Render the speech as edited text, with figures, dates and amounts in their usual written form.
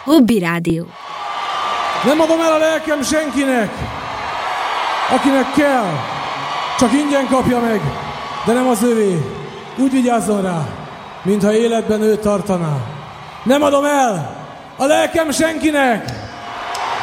Hobby Rádió. Nem adom el a lelkem senkinek, akinek kell, csak ingyen kapja meg, de nem az övé. Úgy vigyázzon rá, mintha életben ő tartaná. Nem adom el a lelkem senkinek,